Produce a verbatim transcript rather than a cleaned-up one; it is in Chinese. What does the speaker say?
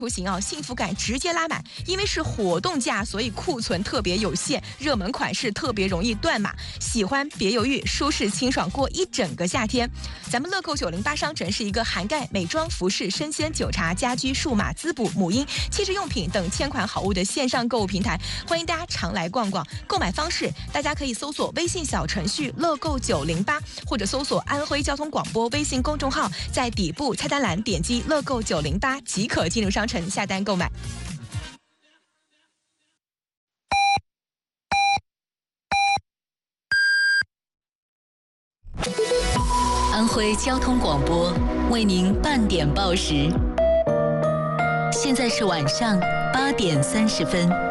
出行啊，幸福感直接拉满，因为是活动价，所以库存特别有限，热门款式特别容易断码。喜欢别犹豫，舒适清爽过一整个夏天。咱们乐购九零八商城是一个涵盖美妆、服饰、生鲜、酒茶、家居、数码、滋补、母婴、汽车用品等千款好物的线上购物平台，欢迎大家常来逛逛。购买方式，大家可以搜索微信小程序乐购九零八，或者搜索安徽交通广播微信公众号，在底部菜单栏点击乐购九零八即可进入商城下单购买。 安徽交通广播为您半点报时，现在是晚上八点三十分。